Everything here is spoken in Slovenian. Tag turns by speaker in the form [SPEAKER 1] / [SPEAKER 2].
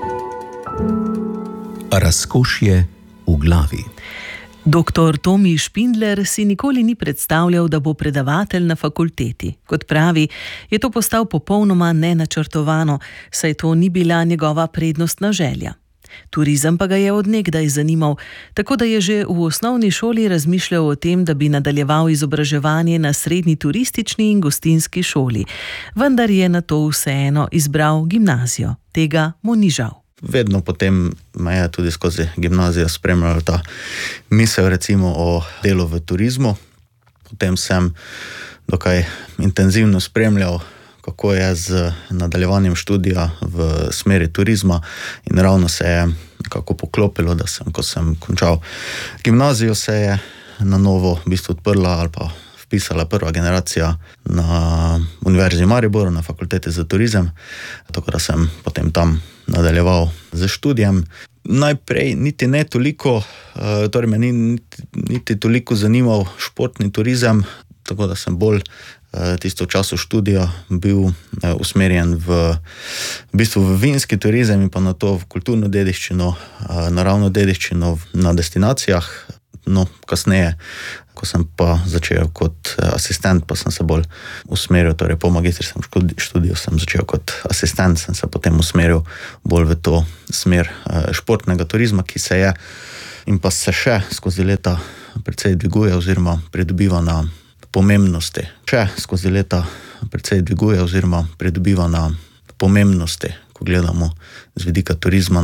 [SPEAKER 1] Razkošje v glavi.
[SPEAKER 2] Doktor Tomi Špindler si nikoli ni predstavljal, da bo predavatelj na fakulteti. Kot pravi, je to postal popolnoma nenačrtovano, saj to ni bila njegova prednostna želja. Turizem pa ga je od nekdaj zanimal, tako da je že v osnovni šoli razmišljal o tem, da bi nadaljeval izobraževanje na srednji turistični in gostinski šoli. Vendar je nato vseeno izbral gimnazijo. Tega mu ni žal.
[SPEAKER 3] Vedno potem me je tudi skozi gimnazijo spremljala ta misel recimo o delu v turizmu. Potem sem dokaj intenzivno spremljal, kako je z nadaljevanjem študija v smeri turizma in ravno se je kako poklopilo, da ko sem končal gimnazijo, se je na novo v bistvu odprla ali pa vpisala prva generacija na Univerzi v Mariboru, na fakulteti za turizem, tako da sem potem tam nadaljeval z študijem. Najprej niti ne toliko, torej me ni niti toliko zanimal športni turizem, tako da sem bolj tisto v času študija bil usmerjen v bistvu v vinski turizem in pa na to v kulturno dediščino, naravno dediščino na destinacijah. No, kasneje, ko sem pa začel kot asistent, pa sem se bolj usmeril, torej po magistrskem študiju sem začel kot asistent, sem se potem usmeril bolj v to smer športnega turizma, ki se je in pa se še skozi leta precej dviguje oziroma pridobiva na pomembnosti. Ko gledamo z vidika turizma